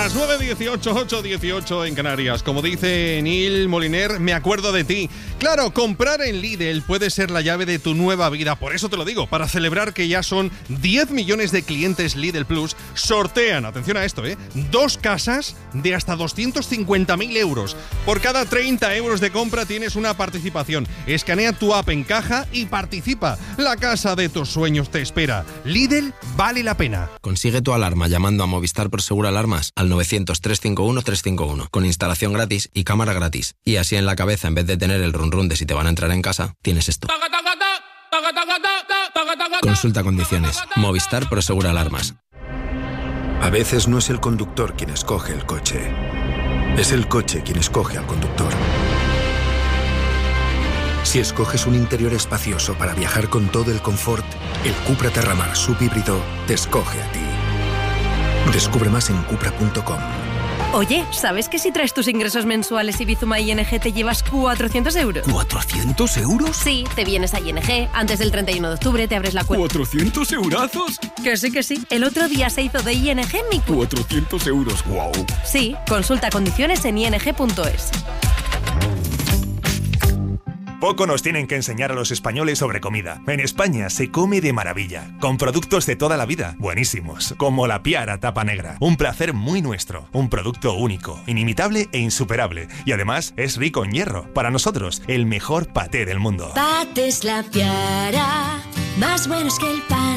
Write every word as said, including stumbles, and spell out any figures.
Las nueve dieciocho, ocho dieciocho en Canarias. Como dice Neil Moliner, me acuerdo de ti. Claro, comprar en Lidl puede ser la llave de tu nueva vida. Por eso te lo digo, para celebrar que ya son diez millones de clientes Lidl Plus, sortean, atención a esto, ¿eh? Dos casas de hasta doscientos cincuenta mil euros. Por cada treinta euros de compra tienes una participación. Escanea tu app en caja y participa. La casa de tus sueños te espera. Lidl vale la pena. Consigue tu alarma llamando a Movistar Prosegur Alarmas al novecientos, trescientos cincuenta y uno, trescientos cincuenta y uno, con instalación gratis y cámara gratis. Y así en la cabeza, en vez de tener el run run de si te van a entrar en casa, tienes esto. Consulta condiciones. Movistar Prosegur Alarmas. A veces no es el conductor quien escoge el coche. Es el coche quien escoge al conductor. Si escoges un interior espacioso para viajar con todo el confort, el Cupra Terramar subhíbrido te escoge a ti. Descubre más en cupra punto com. Oye, ¿sabes que si traes tus ingresos mensuales y Bizuma I N G te llevas cuatrocientos euros? ¿cuatrocientos euros? Sí, te vienes a I N G, antes del treinta y uno de octubre te abres la cuenta. ¿cuatrocientos eurazos? Que sí, que sí. El otro día se hizo de I N G mi cuenta. cuatrocientos euros, wow. Sí, consulta condiciones en i n g punto es. Poco nos tienen que enseñar a los españoles sobre comida. En España se come de maravilla, con productos de toda la vida, buenísimos, como la Piara Tapa Negra. Un placer muy nuestro, un producto único, inimitable e insuperable. Y además es rico en hierro. Para nosotros, el mejor paté del mundo. Patés La Piara, más buenos que el pan.